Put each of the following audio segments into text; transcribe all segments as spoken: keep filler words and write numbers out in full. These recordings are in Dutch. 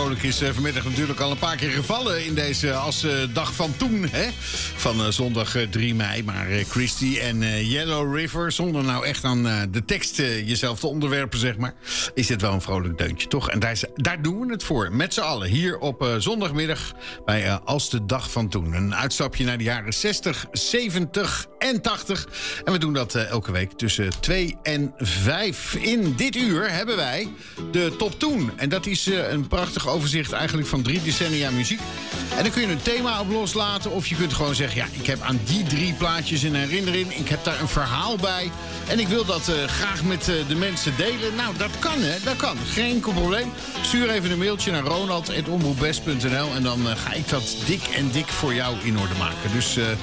vrolijk is uh, vanmiddag natuurlijk al een paar keer gevallen in deze als uh, dag van toen, hè? Van uh, zondag uh, drie mei. Maar uh, Christie en uh, Yellow River, zonder nou echt aan uh, de tekst uh, jezelf te onderwerpen, zeg maar, is het wel een vrolijk deuntje, toch? En daar, is, daar doen we het voor, met z'n allen, hier op uh, zondagmiddag bij uh, Als de dag van toen. Een uitstapje naar de jaren zestig, zeventig en tachtig. En we doen dat uh, elke week tussen twee en vijf. In dit uur hebben wij de top toen. En dat is uh, een prachtig overzicht eigenlijk van drie decennia muziek. En dan kun je een thema op loslaten. Of je kunt gewoon zeggen, ja, ik heb aan die drie plaatjes een herinnering. Ik heb daar een verhaal bij. En ik wil dat uh, graag met uh, de mensen delen. Nou, dat kan, hè. Dat kan. Geen enkel probleem. Stuur even een mailtje naar ronald at omroepwest punt n l. En dan uh, ga ik dat dik en dik voor jou in orde maken. Dus uh,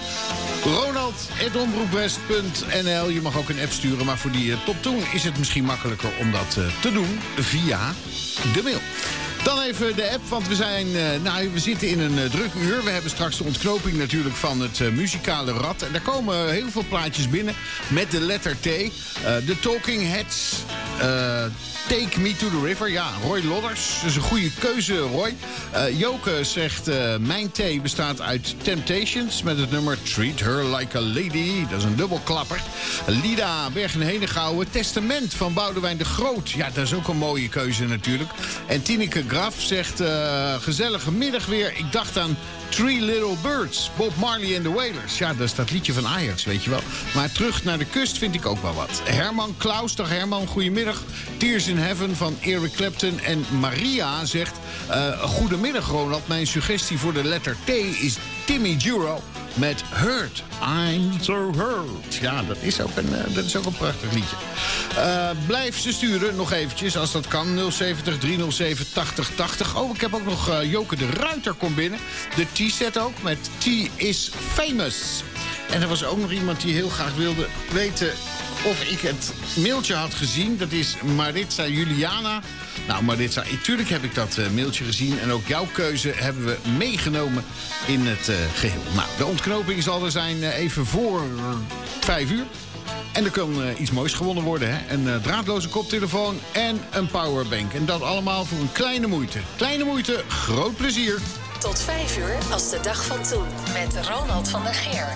ronald at omroepwest punt n l. Je mag ook een app sturen. Maar voor die uh, top toen is het misschien makkelijker om dat uh, te doen via de mail. Dan even de app, want we zijn, uh, nou, we zitten in een uh, druk uur. We hebben straks de ontknoping natuurlijk van het uh, muzikale rad. En daar komen heel veel plaatjes binnen met de letter T. Uh, de Talking Heads, uh, Take Me to the River. Ja, Roy Lodders. Dat is een goede keuze, Roy. Uh, Joke zegt, uh, mijn thee bestaat uit Temptations met het nummer Treat Her Like a Lady. Dat is een dubbelklapper. Lida Bergen-Henegouwen, Testament van Boudewijn de Groot. Ja, dat is ook een mooie keuze natuurlijk. En Tineke Graf zegt, uh, gezellige middag weer. Ik dacht aan Three Little Birds, Bob Marley and the Wailers. Ja, dat is dat liedje van Ajax, weet je wel. Maar terug naar de kust vind ik ook wel wat. Herman Klaus, dag Herman, goedemiddag. Tears in Heaven van Eric Clapton. En Maria zegt, uh, goedemiddag Ronald. Mijn suggestie voor de letter T is Timmy Duro met Hurt. I'm so hurt. Ja, dat is ook een, uh, dat is ook een prachtig liedje. Uh, blijf ze sturen, nog eventjes, als dat kan. nul zeventig, driehonderdzeven, tachtig, tachtig. Oh, ik heb ook nog uh, Joke de Ruiter komt binnen. De T-set ook, met T is famous. En er was ook nog iemand die heel graag wilde weten of ik het mailtje had gezien. Dat is Maritza Juliana. Nou, Maritza, natuurlijk heb ik dat uh, mailtje gezien. En ook jouw keuze hebben we meegenomen in het uh, geheel. Nou, de ontknoping zal er zijn uh, even voor uh, vijf uur. En er kan uh, iets moois gewonnen worden, hè? Een uh, draadloze koptelefoon en een powerbank. En dat allemaal voor een kleine moeite. Kleine moeite, groot plezier. Tot vijf uur als de dag van toen. Met Ronald van der Geer.